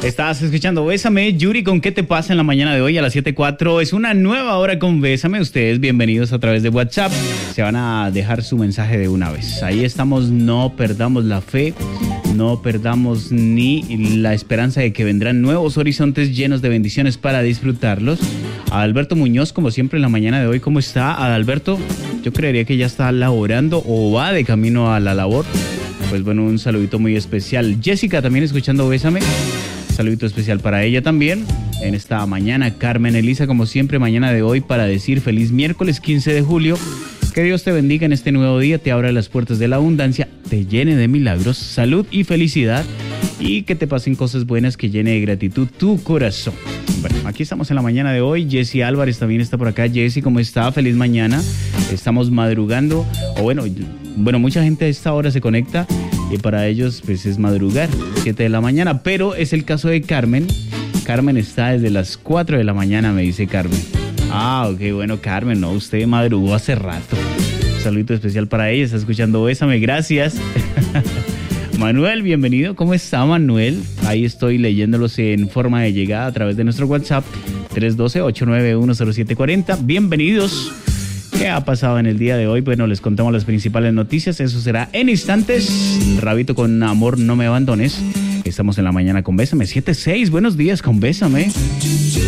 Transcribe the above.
Estás escuchando Bésame, Yuri, ¿con qué te pasa en la mañana de hoy a las 7:04? Es una nueva hora con Bésame. Ustedes bienvenidos a través de WhatsApp. Se van a dejar su mensaje de una vez. Ahí estamos, no perdamos la fe, no perdamos ni la esperanza de que vendrán nuevos horizontes llenos de bendiciones para disfrutarlos. Adalberto Muñoz, como siempre en la mañana de hoy, ¿cómo está Adalberto? Yo creería que ya está laborando o va de camino a la labor. Pues bueno, un saludito muy especial. Jessica también escuchando Bésame. Saludito especial para ella también. En esta mañana, Carmen Elisa, como siempre, mañana de hoy para decir feliz miércoles 15 de julio. Que Dios te bendiga en este nuevo día, te abra las puertas de la abundancia, te llene de milagros, salud y felicidad. Y que te pasen cosas buenas, que llene de gratitud tu corazón. Bueno, aquí estamos en la mañana de hoy. Jessy Álvarez también está por acá. Jessy, ¿cómo está? Feliz mañana. Estamos madrugando. O bueno, mucha gente a esta hora se conecta y para ellos pues es madrugar, 7 de la mañana. Pero es el caso de Carmen. Carmen está desde las 4 de la mañana, me dice Carmen. Ah, ok, bueno, Carmen, no, usted madrugó hace rato. Un saludito especial para ella. Está escuchando Bésame, gracias. Manuel, bienvenido. ¿Cómo está, Manuel? Ahí estoy leyéndolos en forma de llegada a través de nuestro WhatsApp 312-891-0740. Bienvenidos. ¿Qué ha pasado en el día de hoy? Bueno, les contamos las principales noticias. Eso será en instantes. Rabito con Amor, no me abandones. Estamos en la mañana con Bésame. 7-6. Buenos días con Bésame.